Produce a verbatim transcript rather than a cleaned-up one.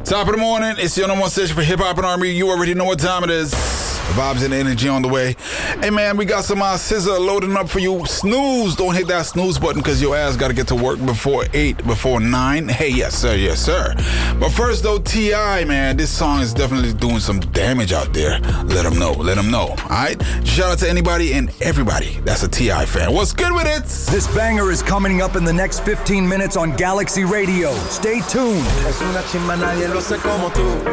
Top of the morning, it's your number one station for Hip Hop and R and B. You already know what time it is. Vibes and energy on the way. Hey man, we got some uh, scissor loading up for you. Snooze, don't hit that snooze button because your ass got to get to work before eight, before nine. Hey, yes sir, yes sir. But first though, T I, man, this song is definitely doing some damage out there. Let them know, let them know, all right? Shout out to anybody and everybody that's a T I fan. What's good with it? This banger is coming up in the next fifteen minutes on Galaxy Radio. Stay tuned.